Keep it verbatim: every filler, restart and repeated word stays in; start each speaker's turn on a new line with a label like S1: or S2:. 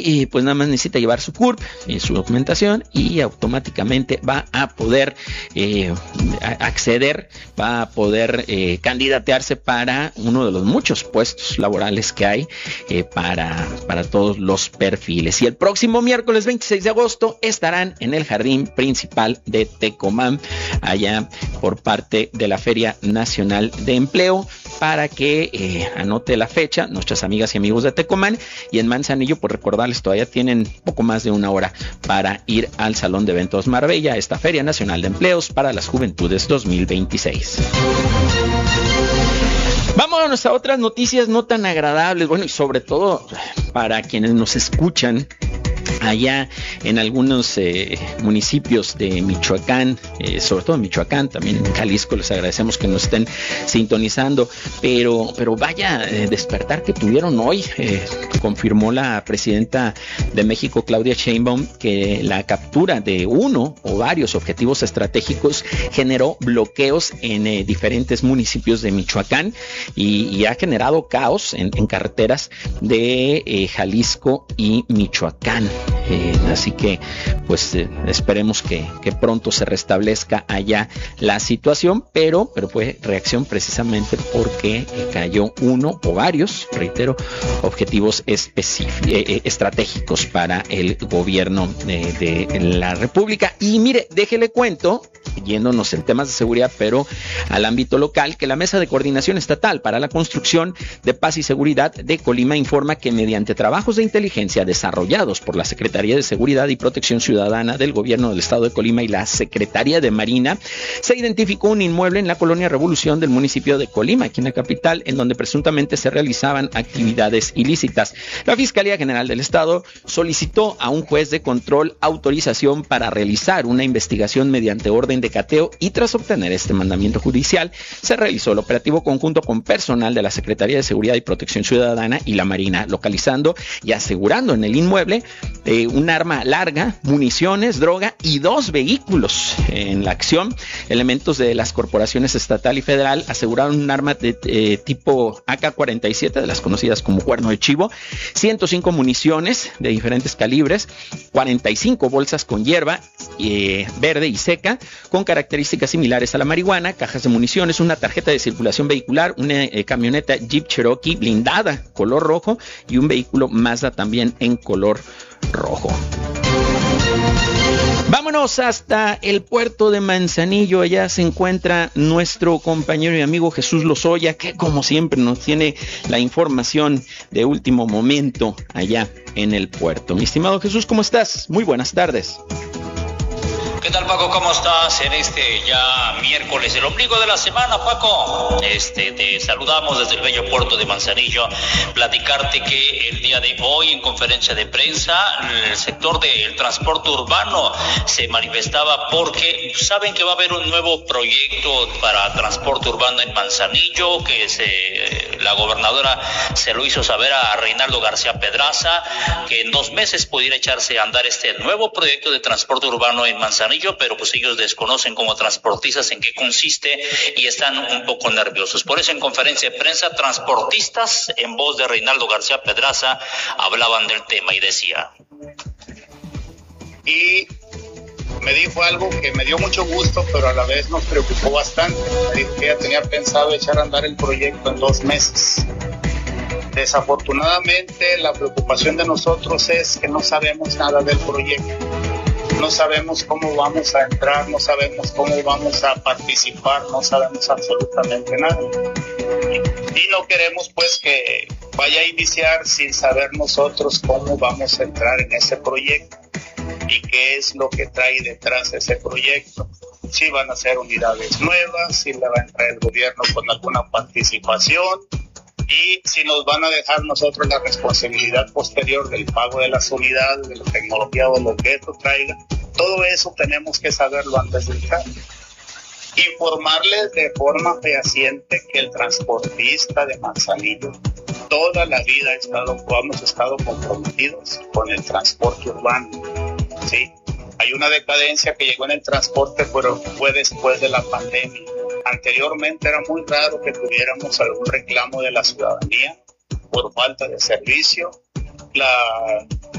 S1: y, y pues nada más necesita llevar su C U R P y su documentación y automáticamente va a poder eh, a acceder, va a poder eh, candidatearse para uno de los muchos puestos laborales que hay eh, para, para todos los perfiles. Y el próximo miércoles veintiséis de agosto estarán en el jardín principal de Tecomán, allá por parte de la Feria Nacional de Empleo, para que eh, anote la fecha, nuestras amigas y amigos de Tecomán. Y en Manzanillo, pues recordarles, todavía tienen poco más de una hora para ir al Salón de Eventos Marbella, esta Feria Nacional de Empleos para las Juventudes dos mil veintiséis. Vámonos a otras noticias no tan agradables, bueno, y sobre todo para quienes nos escuchan allá en algunos eh, municipios de Michoacán, eh, sobre todo en Michoacán, también en Jalisco, les agradecemos que nos estén sintonizando, pero, pero vaya eh, despertar que tuvieron hoy. Eh, confirmó la presidenta de México, Claudia Sheinbaum, que la captura de uno o varios objetivos estratégicos generó bloqueos en eh, diferentes municipios de Michoacán y, y ha generado caos en, en carreteras de eh, Jalisco y Michoacán. Eh, así que pues eh, esperemos que, que pronto se restablezca allá la situación, pero, pero fue reacción precisamente porque eh, cayó uno o varios, reitero, objetivos específicos, eh, estratégicos para el gobierno eh, de la República. Y mire, déjele cuento, yéndonos en temas de seguridad, pero al ámbito local, que la Mesa de Coordinación Estatal para la Construcción de Paz y Seguridad de Colima informa que mediante trabajos de inteligencia desarrollados por la Secretaría de Seguridad y Protección Ciudadana del Gobierno del Estado de Colima y la Secretaría de Marina, se identificó un inmueble en la colonia Revolución del municipio de Colima, aquí en la capital, en donde presuntamente se realizaban actividades ilícitas. La Fiscalía General del Estado solicitó a un juez de control autorización para realizar una investigación mediante orden de cateo y tras obtener este mandamiento judicial, se realizó el operativo conjunto con personal de la Secretaría de Seguridad y Protección Ciudadana y la Marina, localizando y asegurando en el inmueble eh, un arma larga, municiones, droga y dos vehículos. En la acción, elementos de las corporaciones estatal y federal aseguraron un arma de eh, tipo A K cuarenta y siete, de las conocidas como cuerno de chivo, ciento cinco municiones de diferentes calibres, cuarenta y cinco bolsas con hierba eh, verde y seca, con características similares a la marihuana, cajas de municiones, una tarjeta de circulación vehicular, una eh, camioneta Jeep Cherokee blindada color rojo y un vehículo Mazda también en color rojo. Vámonos hasta el puerto de Manzanillo. Allá se encuentra nuestro compañero y amigo Jesús Lozoya, que como siempre nos tiene la información de último momento allá en el puerto. Mi estimado Jesús, ¿cómo estás? Muy buenas tardes.
S2: ¿Qué tal, Paco? ¿Cómo estás en este ya miércoles, el ombligo de la semana, Paco? Este, te saludamos desde el bello puerto de Manzanillo. Platicarte que el día de hoy, en conferencia de prensa, el sector del transporte urbano se manifestaba porque saben que va a haber un nuevo proyecto para transporte urbano en Manzanillo, que se, la gobernadora se lo hizo saber a Reinaldo García Pedraza, que en dos meses pudiera echarse a andar este nuevo proyecto de transporte urbano en Manzanillo, pero pues ellos desconocen como transportistas en qué consiste y están un poco nerviosos. Por eso en conferencia de prensa, transportistas, en voz de Reinaldo García Pedraza, hablaban del tema y decía.
S3: Y me dijo algo que me dio mucho gusto, pero a la vez nos preocupó bastante. Me dijo que ella tenía pensado echar a andar el proyecto en dos meses. Desafortunadamente, la preocupación de nosotros es que no sabemos nada del proyecto. No sabemos cómo vamos a entrar, no sabemos cómo vamos a participar, no sabemos absolutamente nada. Y no queremos pues que vaya a iniciar sin saber nosotros cómo vamos a entrar en ese proyecto y qué es lo que trae detrás de ese proyecto. Si van a ser unidades nuevas, si le va a entrar el gobierno con alguna participación, y si nos van a dejar nosotros la responsabilidad posterior del pago de las unidades, de la tecnología o lo que esto traiga. Todo eso tenemos que saberlo antes de entrar. Informarles de forma fehaciente que el transportista de Manzanillo toda la vida ha estado, hemos estado comprometidos con el transporte urbano, ¿sí? Hay una decadencia que llegó en el transporte, pero fue después de la pandemia. Anteriormente era muy raro que tuviéramos algún reclamo de la ciudadanía por falta de servicio. La